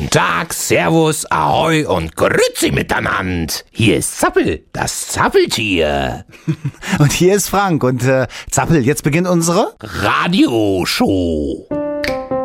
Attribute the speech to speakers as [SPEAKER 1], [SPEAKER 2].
[SPEAKER 1] Guten Tag, Servus, Ahoi und Grüezi miteinander. Hier ist Zappel, das Zappeltier.
[SPEAKER 2] Und hier ist Frank und Zappel, jetzt beginnt unsere
[SPEAKER 1] Radioshow.